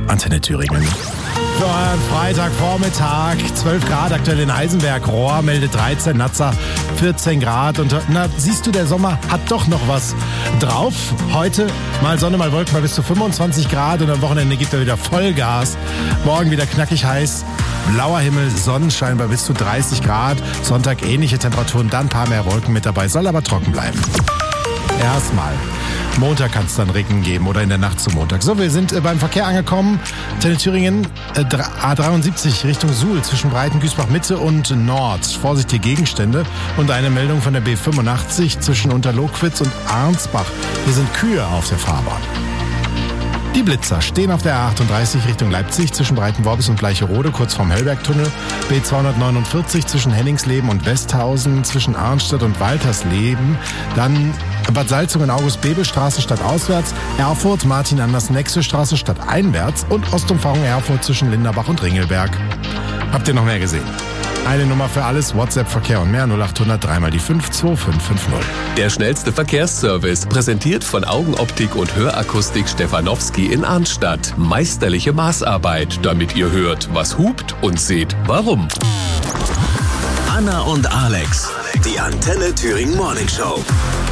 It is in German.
Antenne Thüringen. Für euren Freitagvormittag, 12 Grad aktuell in Eisenberg. Rohr meldet 13, Nazza 14 Grad. Und na, siehst du, der Sommer hat doch noch was drauf. Heute mal Sonne, mal Wolken, mal bis zu 25 Grad. Und am Wochenende gibt er wieder Vollgas. Morgen wieder knackig heiß. Blauer Himmel, Sonnenschein bei bis zu 30 Grad. Sonntag ähnliche Temperaturen, dann ein paar mehr Wolken mit dabei. Soll aber trocken bleiben. Erstmal. Montag kann es dann Regen geben oder in der Nacht zum Montag. So, wir sind beim Verkehr angekommen. Antenne Thüringen, A73 Richtung Suhl zwischen Breiten-Güßbach Mitte und Nord. Vorsichtige Gegenstände und eine Meldung von der B85 zwischen Unterlogwitz und Arnsbach. Hier sind Kühe auf der Fahrbahn. Die Blitzer stehen auf der A38 Richtung Leipzig zwischen Breitenworbis und Bleicherode, kurz vorm Höllbergtunnel. B249 zwischen Henningsleben und Westhausen, zwischen Arnstadt und Waltersleben. Dann Bad Salzungen, August-Bebel-Straße stadtauswärts, Erfurt, Martin-Anders-Nexe-Straße stadteinwärts und Ostumfahrung Erfurt zwischen Linderbach und Ringelberg. Habt ihr noch mehr gesehen? Eine Nummer für alles, WhatsApp-Verkehr und mehr, 0800 3 die 5 2550. Der schnellste Verkehrsservice, präsentiert von Augenoptik und Hörakustik Stefanowski in Arnstadt. Meisterliche Maßarbeit, damit ihr hört, was hupt und seht, warum. Anna und Alex, die Antenne Thüringen Morning Show.